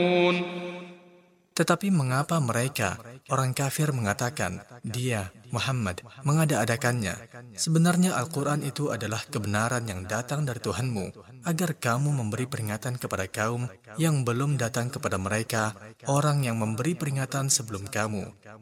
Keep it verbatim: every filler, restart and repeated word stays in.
Tetapi mengapa mereka, orang kafir, mengatakan, dia, Muhammad, mengada-adakannya? Sebenarnya Al-Quran itu adalah kebenaran yang datang dari Tuhanmu, agar kamu memberi peringatan kepada kaum yang belum datang kepada mereka, orang yang memberi peringatan sebelum kamu.